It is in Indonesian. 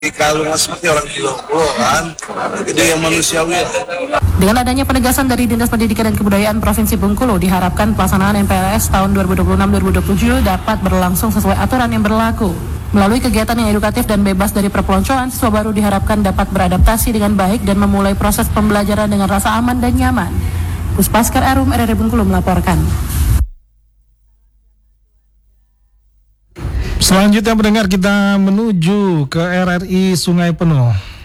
kalungan seperti orang gila kan, itu yang manusiawi. Dengan adanya penegasan dari Dinas Pendidikan dan Kebudayaan Provinsi Bengkulu, diharapkan pelaksanaan MPLS tahun 2026-2027 dapat berlangsung sesuai aturan yang berlaku. Melalui kegiatan yang edukatif dan bebas dari perpeloncoan, siswa baru diharapkan dapat beradaptasi dengan baik dan memulai proses pembelajaran dengan rasa aman dan nyaman. Puspaskar Arum RRI Bengkulu melaporkan. Selanjutnya pendengar, kita menuju ke RRI Sungai Penuh.